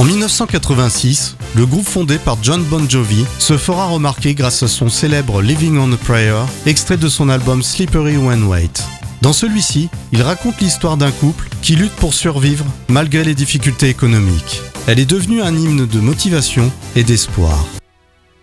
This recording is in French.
1986, le groupe fondé par John Bon Jovi se fera remarquer grâce à son célèbre Living on a Prayer, extrait de son album Slippery When Wet. Dans celui-ci, il raconte l'histoire d'un couple qui lutte pour survivre malgré les difficultés économiques. Elle est devenue un hymne de motivation et d'espoir.